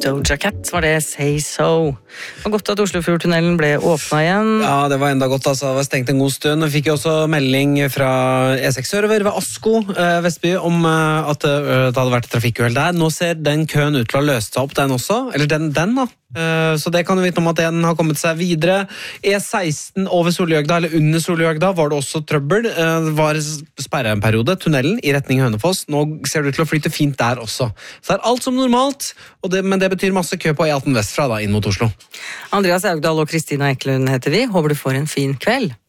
Doja Cat var det, Say So. Det var godt at Oslofjordtunnelen ble åpnet igjen. Ja, det var enda godt, altså. Det var stengt en god stund. Vi fikk jo også melding fra E6 sørover ved Asko, Vestby, om at det hadde vært trafikkuhell der. Nå ser den køen ut til å løse seg opp, den også. Eller den da. Så det kan du vite om at den har kommet seg videre. E16 over Soljøgda, eller under Soljøgda, var det også trøbbel. Det var sperret en periode, tunnelen i retning Hønefoss. Nå ser det ut til å flyte fint der også. Så det er alt som normalt, men det betyr masse kø på E18 vestfra da, inn mot Oslo. Andreas Augdal og Kristina Eklund heter vi. Håper du får en fin kveld.